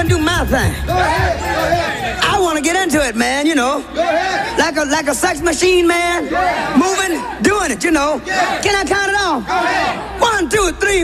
gonna do my thing. I want to get into it, man, you know. Like a sex machine, man. Moving, doing it, you know. Can I count it off? 1, 2, 3,